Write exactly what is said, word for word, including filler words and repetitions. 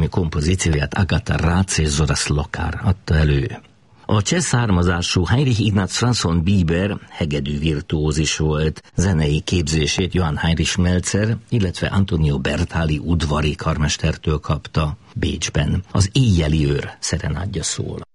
című kompozícióját Agata Rácz és Zoras Lokár adta elő. A cseh származású Heinrich Ignaz Franz von Bieber hegedű virtuózis volt. Zenei képzését Johann Heinrich Melzer, illetve Antonio Bertali udvari karmestertől kapta Bécsben. Az Éjjeli őr szerenádja szól.